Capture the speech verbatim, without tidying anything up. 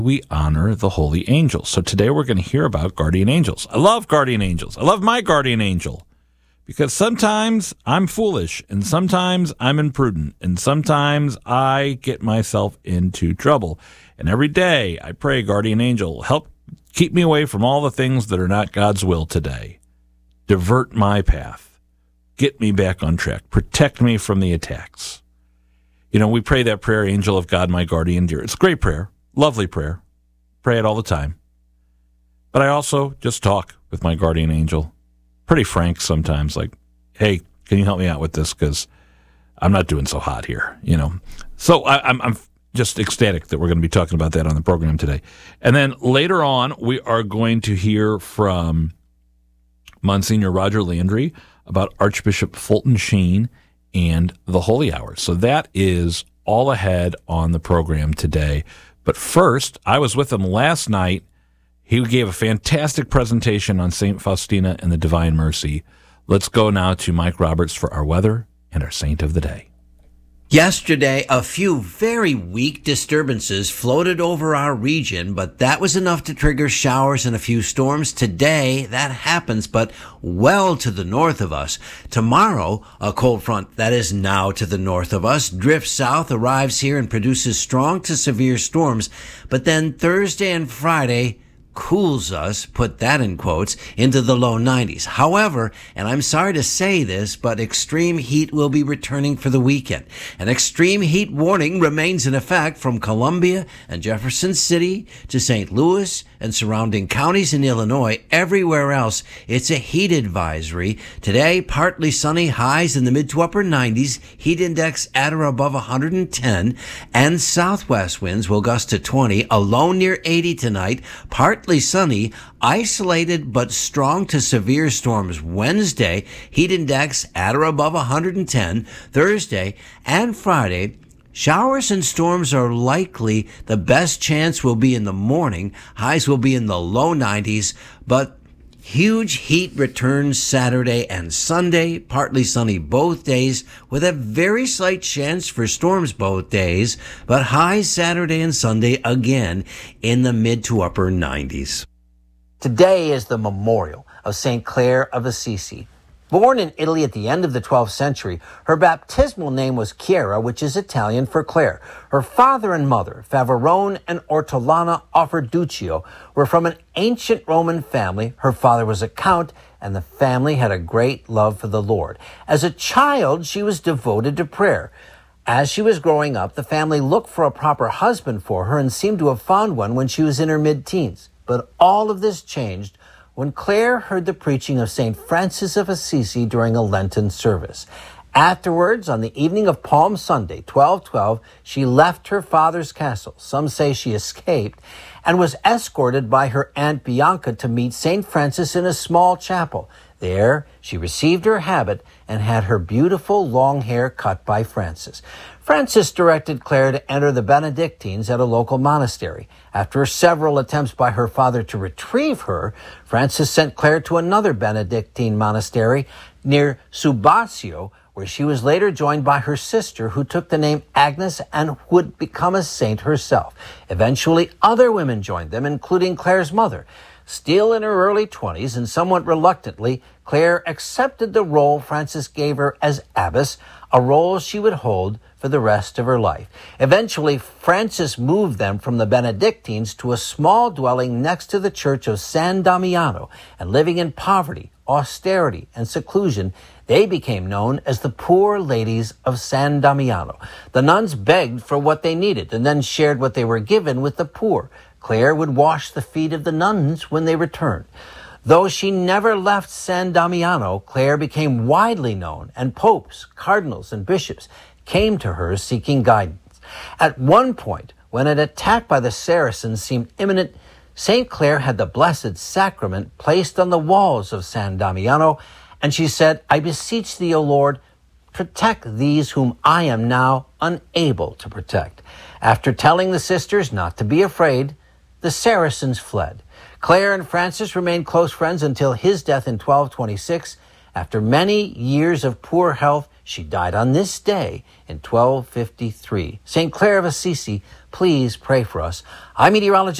we honor the holy angels. So today we're going to hear about guardian angels. I love guardian angels. I love my guardian angel because sometimes I'm foolish and sometimes I'm imprudent and sometimes I get myself into trouble. And every day I pray, guardian angel, help keep me away from all the things that are not God's will today. Divert my path. Get me back on track. Protect me from the attacks. You know, we pray that prayer, Angel of God, my guardian dear. It's a great prayer. Lovely prayer. Pray it all the time. But I also just talk with my guardian angel. Pretty frank sometimes, like, hey, can you help me out with this? Because I'm not doing so hot here, you know. So I, I'm, I'm just ecstatic that we're going to be talking about that on the program today. And then later on, we are going to hear from Monsignor Roger Landry about Archbishop Fulton Sheen and the Holy Hour. So that is all ahead on the program today. But first, I was with him last night. He gave a fantastic presentation on Saint Faustina and the Divine Mercy. Let's go now to Mike Roberts for our weather and our saint of the day. Yesterday, a few very weak disturbances floated over our region, but that was enough to trigger showers and a few storms. Today, that happens, but well to the north of us. Tomorrow, a cold front that is now to the north of us drifts south, arrives here, and produces strong to severe storms. But then Thursday and Friday cools us, put that in quotes, into the low nineties. However, and I'm sorry to say this, but extreme heat will be returning for the weekend. An extreme heat warning remains in effect from Columbia and Jefferson City to Saint Louis and surrounding counties in Illinois. Everywhere else, it's a heat advisory. Today, partly sunny, highs in the mid to upper nineties, heat index at or above one hundred ten, and southwest winds will gust to twenty, a low near eighty tonight, partly sunny, isolated but strong to severe storms Wednesday, heat index at or above one hundred ten, Thursday and Friday. Showers and storms are likely. The best chance will be in the morning. Highs will be in the low nineties, but huge heat returns Saturday and Sunday, partly sunny both days, with a very slight chance for storms both days, but highs Saturday and Sunday again in the mid to upper nineties. Today is the memorial of Saint Clare of Assisi. Born in Italy at the end of the twelfth century, her baptismal name was Chiara, which is Italian for Clare. Her father and mother, Favarone and Ortolana Offerduccio, were from an ancient Roman family. Her father was a count, and the family had a great love for the Lord. As a child, she was devoted to prayer. As she was growing up, the family looked for a proper husband for her and seemed to have found one when she was in her mid-teens. But all of this changed when Clare heard the preaching of Saint Francis of Assisi during a Lenten service. Afterwards, on the evening of Palm Sunday, twelve twelve, she left her father's castle. Some say she escaped and was escorted by her Aunt Bianca to meet Saint Francis in a small chapel. There, she received her habit and had her beautiful long hair cut by Francis. Francis directed Clare to enter the Benedictines at a local monastery. After several attempts by her father to retrieve her, Francis sent Clare to another Benedictine monastery near Subasio, where she was later joined by her sister, who took the name Agnes and would become a saint herself. Eventually, other women joined them, including Clare's mother. Still in her early twenties and somewhat reluctantly, Clare accepted the role Francis gave her as abbess, a role she would hold for the rest of her life. Eventually, Francis moved them from the Benedictines to a small dwelling next to the church of San Damiano, and living in poverty, austerity, and seclusion, they became known as the Poor Ladies of San Damiano. The nuns begged for what they needed and then shared what they were given with the poor. Clare would wash the feet of the nuns when they returned. Though she never left San Damiano, Clare became widely known, and popes, cardinals, and bishops came to her seeking guidance. At one point, when an attack by the Saracens seemed imminent, Saint Clare had the Blessed Sacrament placed on the walls of San Damiano, and she said, "I beseech thee, O Lord, protect these whom I am now unable to protect." After telling the sisters not to be afraid, the Saracens fled. Clare and Francis remained close friends until his death in twelve twenty-six. After many years of poor health, She died on this day in twelve fifty-three. Saint Clare of Assisi, please pray for us. I'm meteorologist